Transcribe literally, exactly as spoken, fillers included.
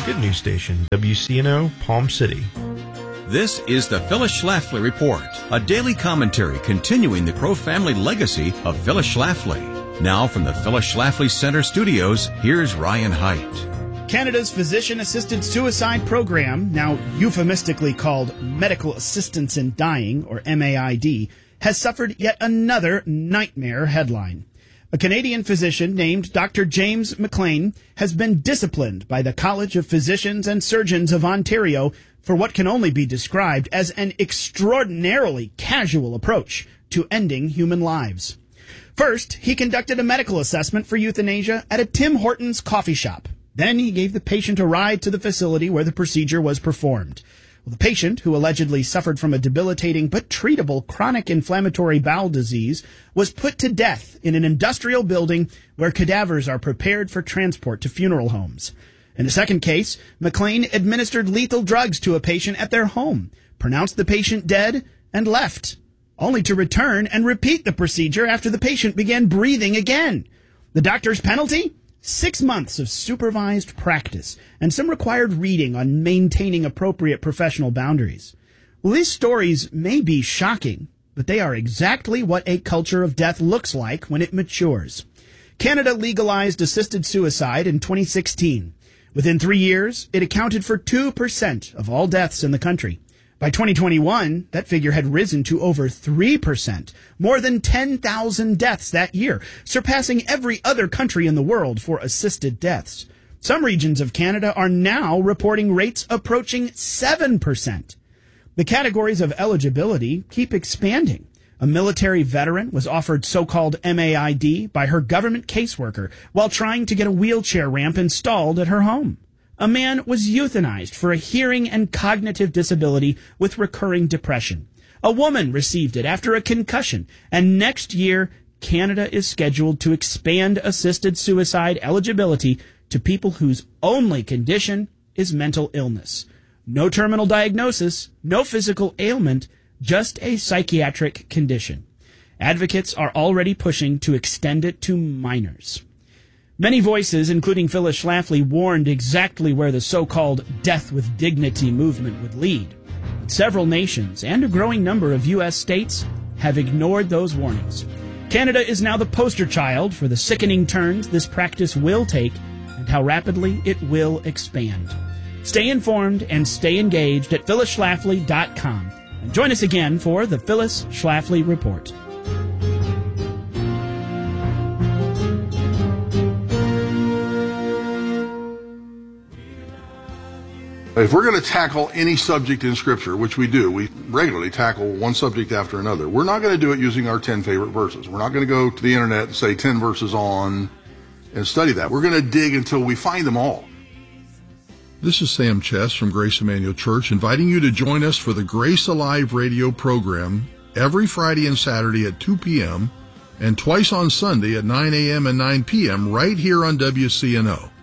Good news station, W C N O, Palm City. This is the Phyllis Schlafly Report, a daily commentary continuing the Crow family legacy of Phyllis Schlafly. Now from the Phyllis Schlafly Center studios, here's Ryan Haidt. Canada's Physician-Assisted Suicide Program, now euphemistically called Medical Assistance in Dying, or M A I D, has suffered yet another nightmare headline. A Canadian physician named Doctor James McLean has been disciplined by the College of Physicians and Surgeons of Ontario for what can only be described as an extraordinarily casual approach to ending human lives. First, he conducted a medical assessment for euthanasia at a Tim Hortons coffee shop. Then he gave the patient a ride to the facility where the procedure was performed. Well, the patient, who allegedly suffered from a debilitating but treatable chronic inflammatory bowel disease, was put to death in an industrial building where cadavers are prepared for transport to funeral homes. In a second case, McLean administered lethal drugs to a patient at their home, pronounced the patient dead, and left, only to return and repeat the procedure after the patient began breathing again. The doctor's penalty? Six months of supervised practice and some required reading on maintaining appropriate professional boundaries. Well, these stories may be shocking, but they are exactly what a culture of death looks like when it matures. Canada legalized assisted suicide in twenty sixteen. Within three years, it accounted for two percent of all deaths in the country. By twenty twenty-one, that figure had risen to over three percent, more than ten thousand deaths that year, surpassing every other country in the world for assisted deaths. Some regions of Canada are now reporting rates approaching seven percent. The categories of eligibility keep expanding. A military veteran was offered so-called M A I D by her government caseworker while trying to get a wheelchair ramp installed at her home. A man was euthanized for a hearing and cognitive disability with recurring depression. A woman received it after a concussion, and next year, Canada is scheduled to expand assisted suicide eligibility to people whose only condition is mental illness. No terminal diagnosis, no physical ailment, just a psychiatric condition. Advocates are already pushing to extend it to minors. Many voices, including Phyllis Schlafly, warned exactly where the so-called death with dignity movement would lead. But several nations and a growing number of U S states have ignored those warnings. Canada is now the poster child for the sickening turns this practice will take and how rapidly it will expand. Stay informed and stay engaged at phyllis schlafly dot com. And join us again for the Phyllis Schlafly Report. If we're going to tackle any subject in Scripture, which we do, we regularly tackle one subject after another, we're not going to do it using our ten favorite verses. We're not going to go to the internet and say ten verses on and study that. We're going to dig until we find them all. This is Sam Chess from Grace Emmanuel Church, inviting you to join us for the Grace Alive radio program every Friday and Saturday at two p.m. and twice on Sunday at nine a.m. and nine p.m. right here on W C N O.